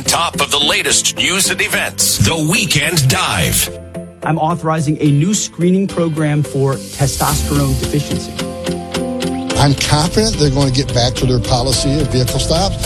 top of the latest news and events. The Weekend Dive. I'm authorizing a new screening program for testosterone deficiency. I'm confident they're going to get back to their policy of vehicle stops.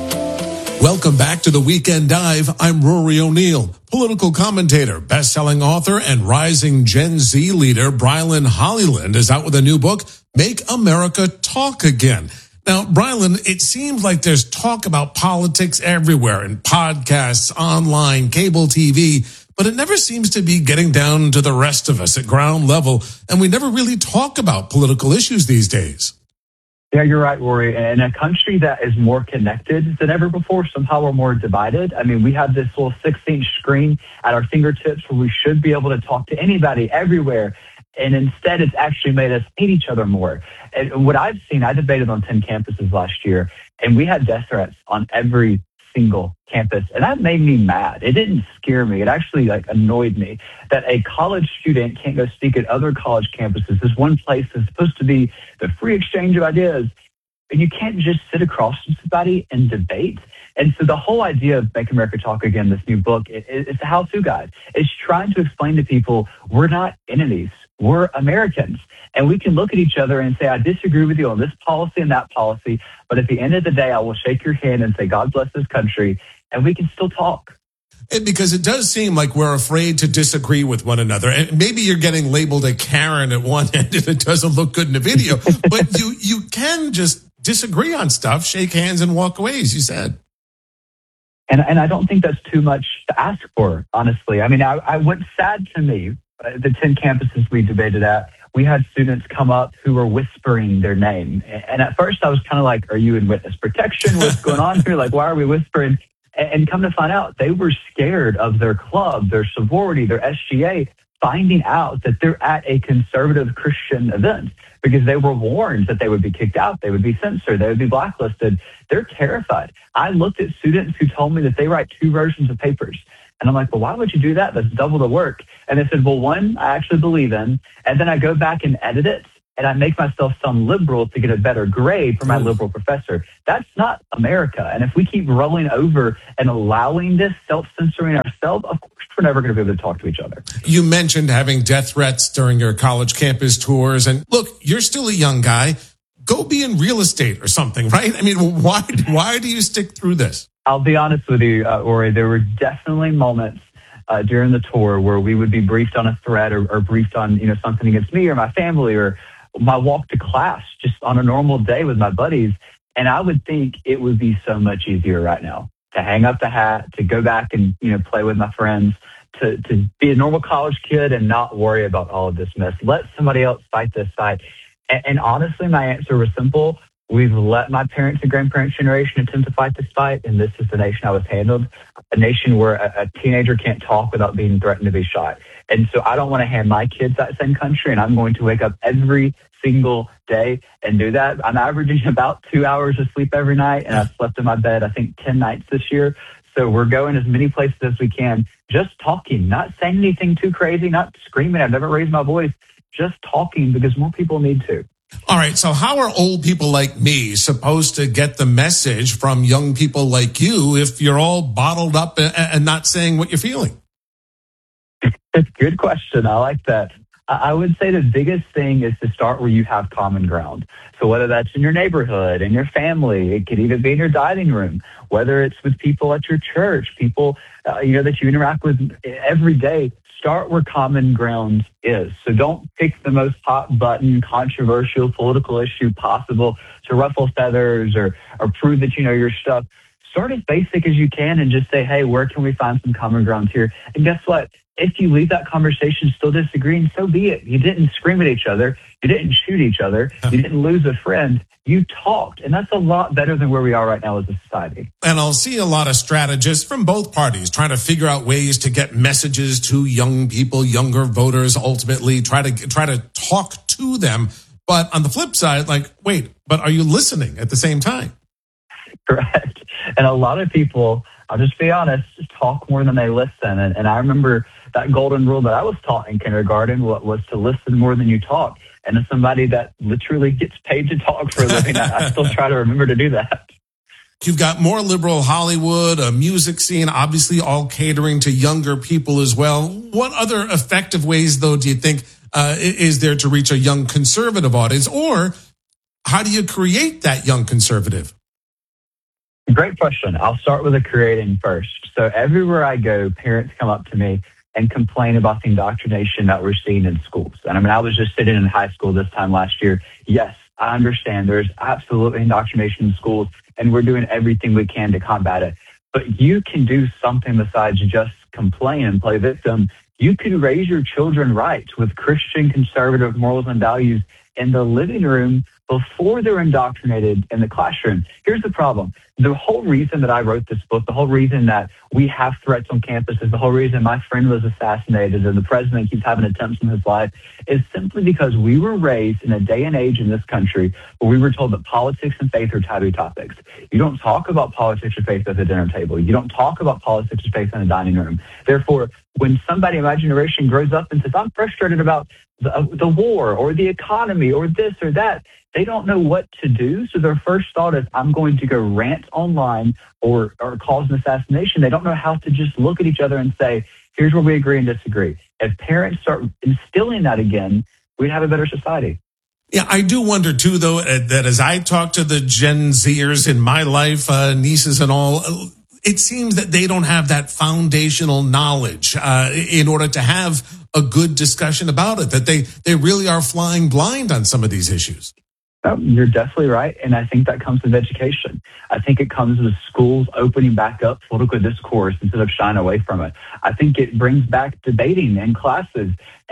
Welcome back to the Weekend Dive. I'm Rory O'Neill, political commentator, best-selling author, and rising Gen Z leader Brylan Hollyland is out with a new book, Make America Talk Again. Now, Brylan, it seems like there's talk about politics everywhere in podcasts, online, cable TV, but it never seems to be getting down to the rest of us at ground level, and we never really talk about political issues these days. Yeah, you're right, Rory. In a country that is more connected than ever before, somehow we're more divided. I mean, we have this little 6-inch screen at our fingertips where we should be able to talk to anybody everywhere. And instead, it's actually made us hate each other more. And what I've seen, I debated on 10 campuses last year, and we had death threats on every single campus. And that made me mad. It didn't scare me. It actually annoyed me that a college student can't go speak at other college campuses. This one place is supposed to be the free exchange of ideas. And you can't just sit across from somebody and debate. And so the whole idea of Make America Talk Again, this new book, it's a how-to guide. It's trying to explain to people we're not enemies. We're Americans. And we can look at each other and say, I disagree with you on this policy and that policy. But at the end of the day, I will shake your hand and say, God bless this country. And we can still talk. Because it does seem like we're afraid to disagree with one another. And maybe you're getting labeled a Karen at one end and it doesn't look good in the video. But you can just disagree on stuff, shake hands and walk away, as you said. And I don't think that's too much to ask for, honestly. I mean, what's sad to me, the 10 campuses we debated at, we had students come up who were whispering their name. And at first I was kind of like, are you in witness protection? What's going on here? Like, why are we whispering? And come to find out, they were scared of their club, their sorority, their SGA, finding out that they're at a conservative Christian event because they were warned that they would be kicked out, they would be censored, they would be blacklisted. They're terrified. I looked at students who told me that they write 2 versions of papers. And I'm like, well, why would you do that? That's double the work. And they said, well, one, I actually believe in. And then I go back and edit it. And I make myself sound liberal to get a better grade for my liberal professor. That's not America. And if we keep rolling over and allowing this, self-censoring ourselves, of course we're never going to be able to talk to each other. You mentioned having death threats during your college campus tours. And look, you're still a young guy. Go be in real estate or something, right? I mean, why do you stick through this? I'll be honest with you, Ori, there were definitely moments during the tour where we would be briefed on a threat or briefed on, something against me or my family or my walk to class just on a normal day with my buddies. And I would think it would be so much easier right now to hang up the hat, to go back and, play with my friends, to be a normal college kid and not worry about all of this mess. Let somebody else fight this fight. And honestly, my answer was simple. We've let my parents and grandparents' generation attempt to fight this fight, and this is the nation I was handled, a nation where a teenager can't talk without being threatened to be shot. And so I don't want to hand my kids that same country, and I'm going to wake up every single day and do that. I'm averaging about 2 hours of sleep every night, and I've slept in my bed, I think, 10 nights this year. So we're going as many places as we can, just talking, not saying anything too crazy, not screaming. I've never raised my voice, just talking because more people need to. All right, so how are old people like me supposed to get the message from young people like you if you're all bottled up and not saying what you're feeling? Good question. I like that. I would say the biggest thing is to start where you have common ground. So whether that's in your neighborhood, in your family, it could even be in your dining room, whether it's with people at your church, people that you interact with every day. Start where common ground is. So don't pick the most hot button, controversial political issue possible to ruffle feathers or prove that you know your stuff. Start as basic as you can and just say, hey, where can we find some common ground here? And guess what? If you leave that conversation still disagreeing, so be it. You didn't scream at each other. You didn't shoot each other. You didn't lose a friend. You talked. And that's a lot better than where we are right now as a society. And I'll see a lot of strategists from both parties trying to figure out ways to get messages to young people, younger voters, ultimately try to talk to them. But on the flip side, wait, but are you listening at the same time? Correct. And a lot of people, I'll just be honest, talk more than they listen. And I remember that golden rule that I was taught in kindergarten was to listen more than you talk. And as somebody that literally gets paid to talk for a living, I still try to remember to do that. You've got more liberal Hollywood, a music scene, obviously all catering to younger people as well. What other effective ways, though, do you think is there to reach a young conservative audience? Or how do you create that young conservative? Great question. I'll start with the creating first. So everywhere I go, parents come up to me and complain about the indoctrination that we're seeing in schools. And I mean, I was just sitting in high school this time last year. Yes, I understand there's absolutely indoctrination in schools, and we're doing everything we can to combat it. But you can do something besides just complain and play victim. You can raise your children right with Christian conservative morals and values in the living room before they're indoctrinated in the classroom. Here's the problem. The whole reason that I wrote this book, the whole reason that we have threats on campus, is the whole reason my friend was assassinated and the president keeps having attempts in his life, is simply because we were raised in a day and age in this country where we were told that politics and faith are taboo topics. You don't talk about politics or faith at the dinner table. You don't talk about politics or faith in the dining room. Therefore, when somebody in my generation grows up and says, I'm frustrated about the war or the economy or this or that, they don't know what to do. So their first thought is, I'm going to go rant online or cause an assassination. They don't know how to just look at each other and say, here's where we agree and disagree. If parents start instilling that again, we'd have a better society. Yeah, I do wonder, too, though, that as I talk to the Gen Zers in my life, nieces and all, it seems that they don't have that foundational knowledge in order to have a good discussion about it, that they really are flying blind on some of these issues. You're definitely right, and I think that comes with education. I think it comes with schools opening back up political discourse instead of shying away from it. I think it brings back debating in classes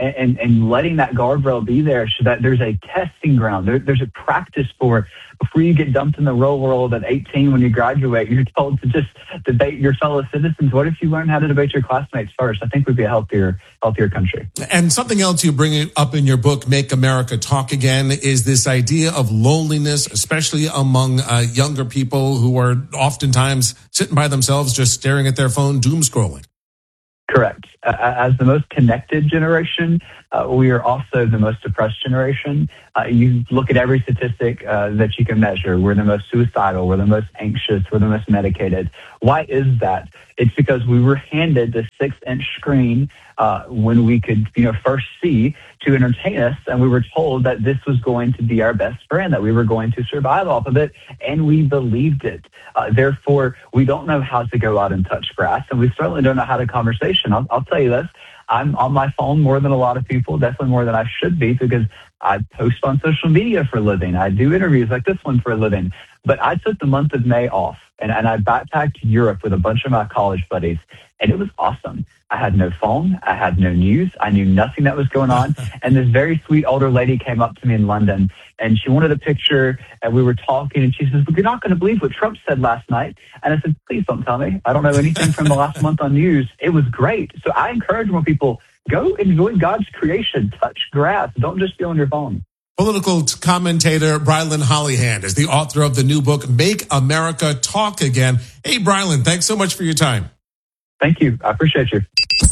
and letting that guardrail be there so that there's a testing ground. There's a practice for it. Before you get dumped in the real world at 18 when you graduate, you're told to just debate your fellow citizens. What if you learn how to debate your classmates first? I think we'd be a healthier country. And something else you bring up in your book, Make America Talk Again, is this idea of loneliness, especially among younger people who are oftentimes sitting by themselves, just staring at their phone, doom scrolling. Correct. As the most connected generation, we are also the most depressed generation. You look at every statistic that you can measure. We're the most suicidal. We're the most anxious. We're the most medicated. Why is that? It's because we were handed the 6-inch screen when we could, first see to entertain us, and we were told that this was going to be our best friend, that we were going to survive off of it, and we believed it. Therefore, we don't know how to go out and touch grass, and we certainly don't know how to conversation. I'll tell you this. I'm on my phone more than a lot of people, definitely more than I should be, because I post on social media for a living. I do interviews like this one for a living. But I took the month of May off, and I backpacked to Europe with a bunch of my college buddies, and it was awesome. I had no phone. I had no news. I knew nothing that was going on. And this very sweet older lady came up to me in London, and she wanted a picture, and we were talking, and she says, "You're not going to believe what Trump said last night." And I said, "Please don't tell me. I don't know anything from the last month on news." It was great. So I encourage more people, go enjoy God's creation. Touch grass. Don't just be on your phone. Political commentator Brylan Hollyhand is the author of the new book, Make America Talk Again. Hey, Brylan, thanks so much for your time. Thank you. I appreciate you.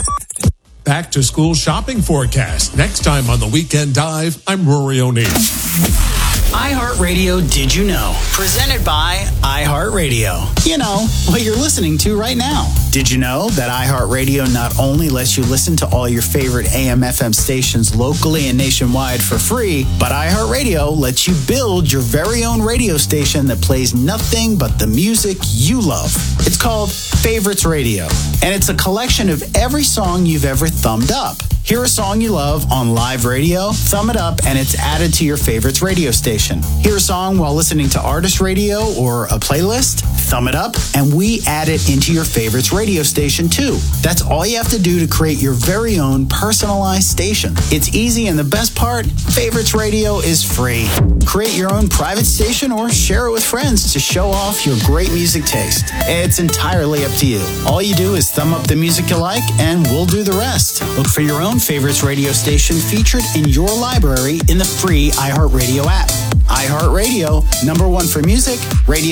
Back to school shopping forecast. Next time on the Weekend Dive, I'm Rory O'Neill. iHeartRadio Did You Know? Presented by iHeartRadio. You know, what you're listening to right now. Did you know that iHeartRadio not only lets you listen to all your favorite AM/FM stations locally and nationwide for free, but iHeartRadio lets you build your very own radio station that plays nothing but the music you love. It's called Favorites Radio, and it's a collection of every song you've ever thumbed up. Hear a song you love on live radio, thumb it up, and it's added to your favorites radio station. Hear a song while listening to artist radio or a playlist, thumb it up, and we add it into your favorites radio station too. That's all you have to do to create your very own personalized station. It's easy, and the best part, Favorites Radio is free. Create your own private station or share it with friends to show off your great music taste. It's entirely up to you. All you do is thumb up the music you like, and we'll do the rest. Look for your own favorites radio station featured in your library in the free iHeartRadio app. iHeartRadio, #1 for music, radio.